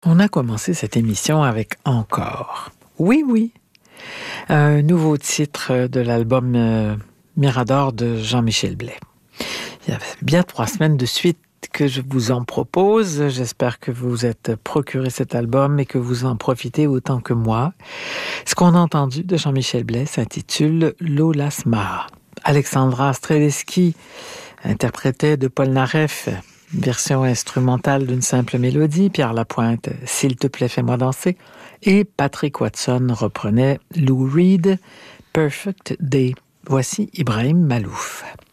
On a commencé cette émission avec Encore. Oui, oui. Un nouveau titre de l'album Mirador de Jean-Michel Blais. Il y a bien 3 semaines de suite que je vous en propose. J'espère que vous vous êtes procuré cet album et que vous en profitez autant que moi. Ce qu'on a entendu de Jean-Michel Blais s'intitule Lola Sma. Alexandra Streleski interprétait de Paul Naref, version instrumentale d'une simple mélodie, Pierre Lapointe, S'il te plaît, fais-moi danser, et Patrick Watson reprenait Lou Reed, Perfect Day. Voici Ibrahim Malouf.